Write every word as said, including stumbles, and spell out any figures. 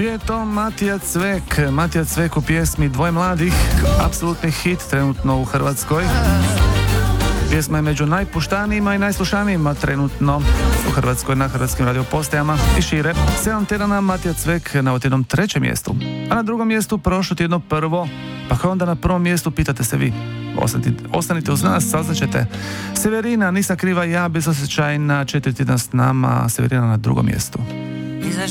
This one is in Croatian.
Bio je to Matija Cvek, Matija Cvek u pjesmi Dvoje mladih, apsolutni hit trenutno u Hrvatskoj. Pjesma je među najpuštanijima i najslušanijima trenutno u Hrvatskoj na hrvatskim radiopostajama i šire. Sedam tjedana Matija Cvek na jednom trećem mjestu, a na drugom mjestu prošlo tjedno prvo, pa kao onda na prvom mjestu pitate se vi. Ostanite, ostanite uz nas, saznaćete. Severina, Nisam kriva ja, bezosjećajna, četiri tjedna s nama, Severina na drugom mjestu. Iza